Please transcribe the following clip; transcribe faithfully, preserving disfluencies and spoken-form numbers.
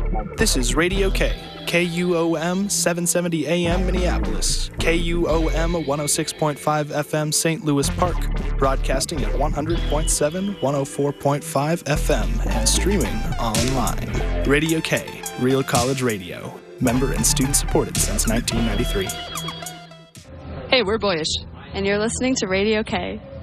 This is Radio K, K U O M seven seventy A M Minneapolis, K U O M one oh six point five F M Saint Louis Park, broadcasting at one hundred point seven, one oh four point five F M, and streaming online. Radio K, Real College Radio, member and student supported since nineteen ninety-three. Hey, we're Boyish. And you're listening to Radio K.